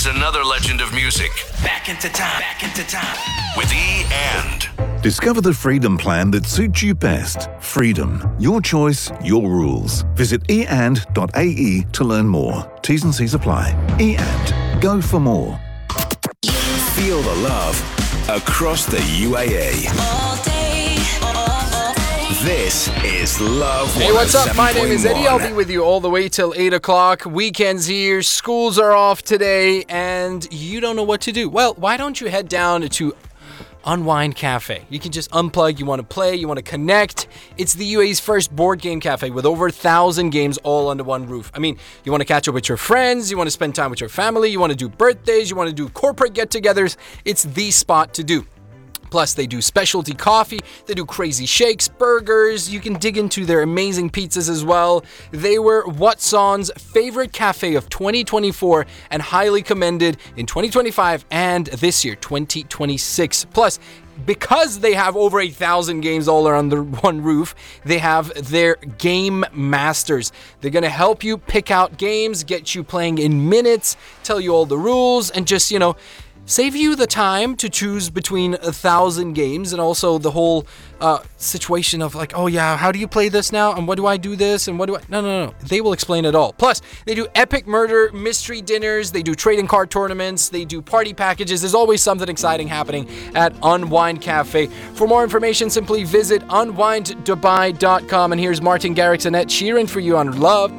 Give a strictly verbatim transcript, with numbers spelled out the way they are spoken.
Here's another legend of music. Back into time, back into time. With E and. Discover the freedom plan that suits you best. Freedom. Your choice, your rules. Visit e and dot a e to learn more. T's and C's apply. E and. Go for more. Feel the love across the U A E. All day, all day. This is Love Hey, what's up? My name is Eddie. I'll be with you all the way till eight o'clock. Weekends here. Schools are off today, and you don't know what to do. Well, why don't you head down to Unwind Cafe? You can just unplug. You want to play. You want to connect. It's the U A E's first board game cafe with over a thousand games all under one roof. I mean, you want to catch up with your friends. You want to spend time with your family. You want to do birthdays. You want to do corporate get-togethers. It's the spot to do. Plus, they do specialty coffee, they do crazy shakes, burgers, you can dig into their amazing pizzas as well. They were Watson's favorite cafe of twenty twenty-four and highly commended in twenty twenty-five and this year, twenty twenty-six. Plus, because they have over eight thousand games all under one roof, they have their game masters. They're going to help you pick out games, get you playing in minutes, tell you all the rules, and just, you know, save you the time to choose between a thousand games, and also the whole uh, situation of like, oh yeah, how do you play this now? And what do I do this? And what do I... No, no, no. They will explain it all. Plus, they do epic murder mystery dinners. They do trading card tournaments. They do party packages. There's always something exciting happening at Unwind Cafe. For more information, simply visit unwind dubai dot com. And here's Martin Garrix and Ed Sheeran for you on Love.